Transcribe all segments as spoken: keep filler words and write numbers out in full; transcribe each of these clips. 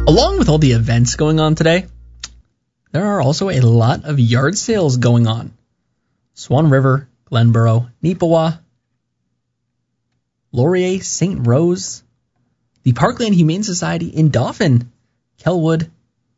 Along with all the events going on today, there are also a lot of yard sales going on. Swan River, Glenborough, Neepawa, Laurier, Saint Rose, the Parkland Humane Society in Dauphin, Kelwood.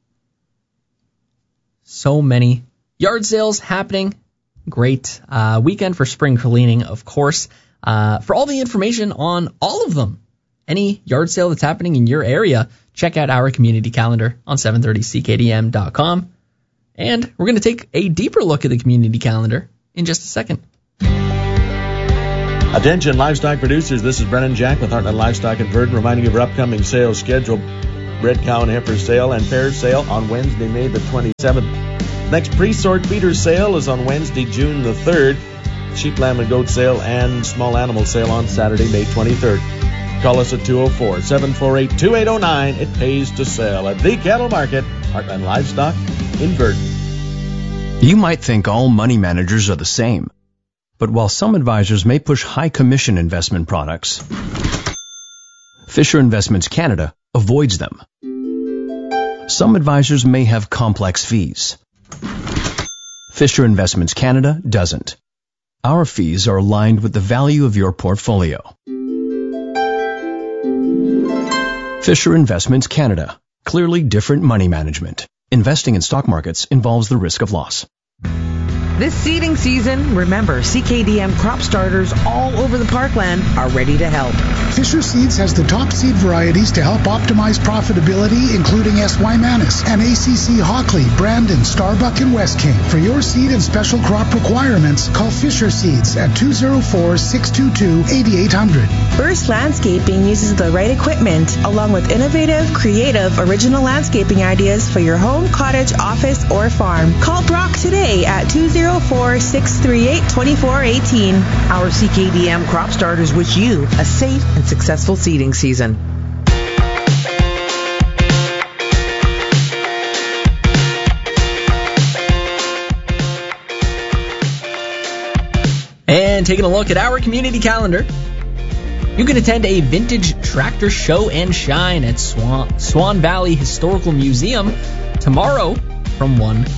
So many yard sales happening. Great uh, weekend for spring cleaning, of course. Uh, for all the information on all of them, any yard sale that's happening in your area, check out our community calendar on seven thirty C K D M dot com. And we're going to take a deeper look at the community calendar in just a second. Attention livestock producers, this is Brennan Jack with Heartland Livestock in Verdon, reminding you of our upcoming sales schedule. Red cow and heifer sale and pear sale on Wednesday, May the twenty-seventh. Next pre-sort feeder sale is on Wednesday, June the third. Sheep, lamb, and goat sale and small animal sale on Saturday, May twenty-third. Call us at two oh four, seven four eight, two eight oh nine. It pays to sell at the Cattle Market, Heartland Livestock in Verdon. You might think all money managers are the same. But while some advisors may push high commission investment products, Fisher Investments Canada avoids them. Some advisors may have complex fees. Fisher Investments Canada doesn't. Our fees are aligned with the value of your portfolio. Fisher Investments Canada. Clearly different money management. Investing in stock markets involves the risk of loss. This seeding season, remember, C K D M crop starters all over the Parkland are ready to help. Fisher Seeds has the top seed varieties to help optimize profitability, including S Y Manus and A C C Hockley, Brandon, Starbuck, and West King. For your seed and special crop requirements, call Fisher Seeds at two oh four, six two two, eight eight hundred. Burst Landscaping uses the right equipment, along with innovative, creative, original landscaping ideas for your home, cottage, office, or farm. Call Brock today at two oh four, six three eight, two four one eight. Our C K D M crop starters wish you a safe and successful seeding season. And taking a look at our community calendar, you can attend a vintage tractor show and shine at Swan, Swan Valley Historical Museum tomorrow from one